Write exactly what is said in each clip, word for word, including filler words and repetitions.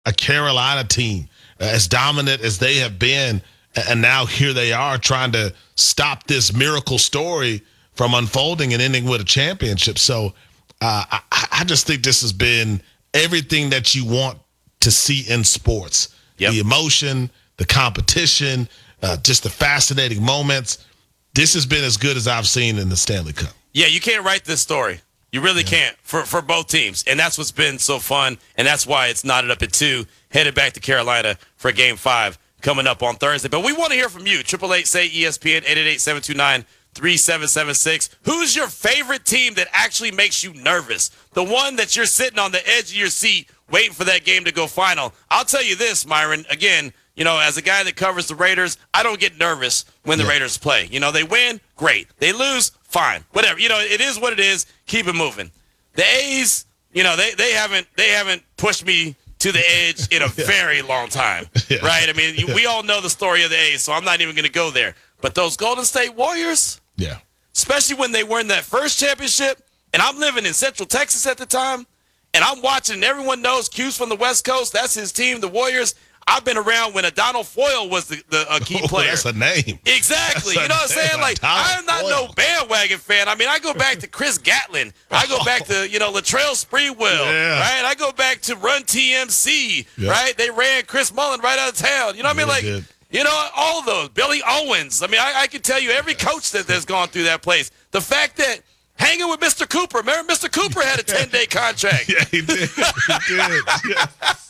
a Carolina team as dominant as they have been, and now here they are trying to stop this miracle story from unfolding and ending with a championship. So uh, I, I just think this has been everything that you want to see in sports. Yep. The emotion, the competition, uh, just the fascinating moments. This has been as good as I've seen in the Stanley Cup. Yeah, you can't write this story. You really yeah. can't for, for both teams. And that's what's been so fun, and that's why it's knotted up at two, headed back to Carolina for game five coming up on Thursday. But we want to hear from you. eight eight eight, S A Y, E S P N, eight eight eight, seven two nine, three seven seven six. Who's your favorite team that actually makes you nervous? The one that you're sitting on the edge of your seat waiting for that game to go final. I'll tell you this, Myron, again, you know, as a guy that covers the Raiders, I don't get nervous when the yeah. Raiders play. You know, they win, great. They lose, fine. Whatever. You know, it is what it is. Keep it moving. The A's, you know, they, they haven't they haven't pushed me to the edge in a yeah. very long time, yeah. right? I mean, yeah. we all know the story of the A's, so I'm not even going to go there. But those Golden State Warriors, yeah, especially when they won that first championship, and I'm living in Central Texas at the time, and I'm watching, and everyone knows Q's from the West Coast. That's his team, the Warriors. I've been around when Adonal Foyle was the, the a key player. Oh, that's a name. Exactly. That's you know what I'm saying? Like, I'm not Foyle. no bandwagon fan. I mean, I go back to Chris Gatlin. I go back to, you know, Latrell Sprewell, yeah. right? I go back to Run T M C, yep. right? They ran Chris Mullen right out of town. You know what I mean? Like, did. you know, all of those. Billy Owens. I mean, I, I can tell you every coach that has gone through that place. The fact that hanging with Mister Cooper. Remember, Mister Cooper had a ten-day contract. Yeah, he did. He did. Yeah.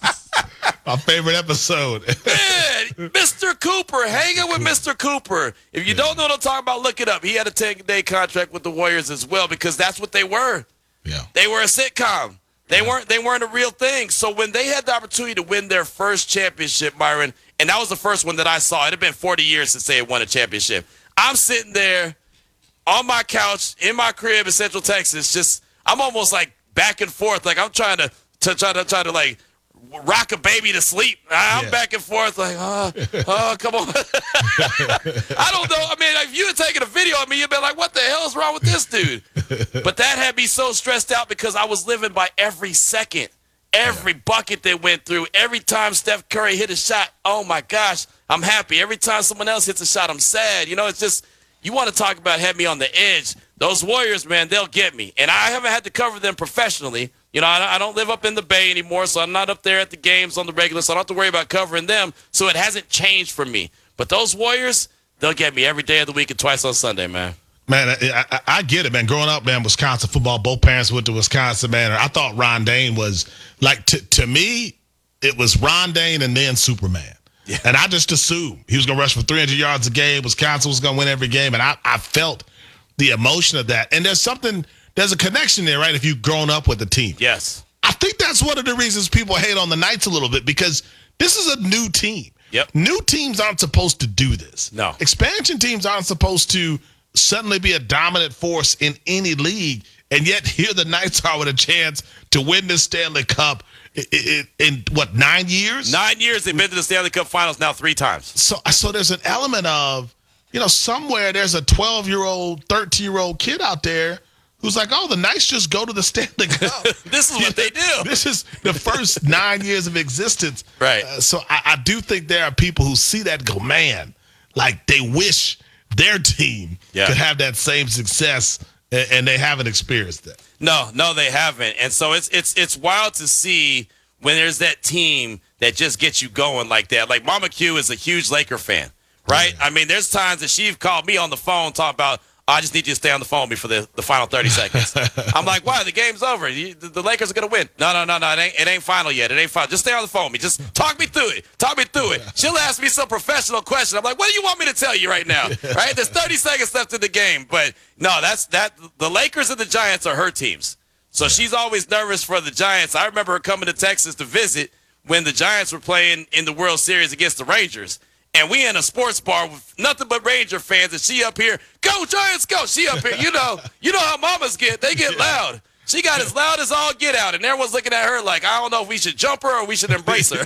My favorite episode. Man, Mister Cooper, hanging with Mister Cooper. If you yeah. don't know what I'm talking about, look it up. He had a ten-day contract with the Warriors as well because that's what they were. Yeah. They were a sitcom. They yeah. weren't they weren't a real thing. So when they had the opportunity to win their first championship, Myron, and that was the first one that I saw. It had been forty years since they had won a championship. I'm sitting there on my couch in my crib in Central Texas, just I'm almost like back and forth, like I'm trying to, to try to try to like rock a baby to sleep. I'm yeah. back and forth like, oh, oh, come on. I don't know. I mean, if you had taken a video of me, you'd be like, what the hell is wrong with this dude? But that had me so stressed out because I was living by every second, every yeah. bucket that went through, every time Steph Curry hit a shot. Oh my gosh, I'm happy. Every time someone else hits a shot, I'm sad. You know, it's just, you want to talk about had me on the edge. Those Warriors, man, they'll get me. And I haven't had to cover them professionally. You know, I don't live up in the Bay anymore, so I'm not up there at the games on the regular, so I don't have to worry about covering them. So it hasn't changed for me. But those Warriors, they'll get me every day of the week and twice on Sunday, man. Man, I, I, I get it, man. Growing up, man, Wisconsin football, both parents went to Wisconsin, man. I thought Ron Dane was, like, t- to me, it was Ron Dane and then Superman. Yeah. And I just assumed he was going to rush for three hundred yards a game. Wisconsin was going to win every game. And I, I felt the emotion of that. And there's something, there's a connection there, right, if you've grown up with the team. Yes. I think that's one of the reasons people hate on the Knights a little bit because this is a new team. Yep. New teams aren't supposed to do this. No. Expansion teams aren't supposed to suddenly be a dominant force in any league. And yet here the Knights are with a chance to win this Stanley Cup in, in, in what, nine years? Nine years. They've been to the Stanley Cup Finals now three times. So, so there's an element of, you know, somewhere there's a twelve-year-old, thirteen-year-old kid out there who's like, oh, the Knights just go to the Stanley Cup. This is what they do. This is the first nine years of existence. Right. Uh, so I, I do think there are people who see that and go, man, like they wish their team yeah. could have that same success, and, and they haven't experienced that. No, no, they haven't. And so it's it's it's wild to see when there's that team that just gets you going like that. Like Mama Q is a huge Laker fan, right? Yeah. I mean, there's times that she's called me on the phone talking about, I just need you to stay on the phone with me for the, the final thirty seconds. I'm like, why? The game's over. You, the, the Lakers are going to win. No, no, no, no. It ain't, it ain't final yet. It ain't final. Just stay on the phone with me. Just talk me through it. Talk me through it. She'll ask me some professional question. I'm like, what do you want me to tell you right now? Right? There's thirty seconds left in the game. But, no, that's that. The Lakers and the Giants are her teams. So she's always nervous for the Giants. I remember her coming to Texas to visit when the Giants were playing in the World Series against the Rangers. And we in a sports bar with nothing but Ranger fans, and she up here, go Giants, go. She up here, you know, you know how mamas get. They get loud. She got as loud as all get out, and everyone's looking at her like, I don't know if we should jump her or we should embrace her.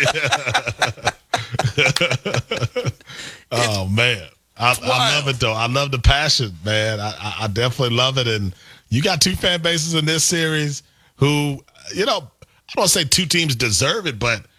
Oh, man. I, I love it, though. I love the passion, man. I, I definitely love it. And you got two fan bases in this series who, you know, I don't want to say two teams deserve it, but